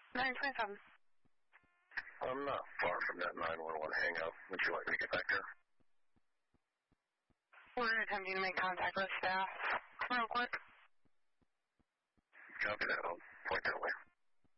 927. I'm not far from that 911 hangout. Would you like me to get back there? We're attempting to make contact with staff real quick. Copy that. I'll point that way.